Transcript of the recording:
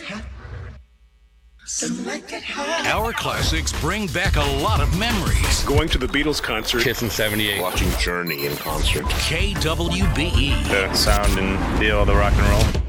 Our classics bring back a lot of memories. Going to the Beatles concert. Kiss in 78. Watching Journey in concert. KWBE. The sound and feel of the rock and roll.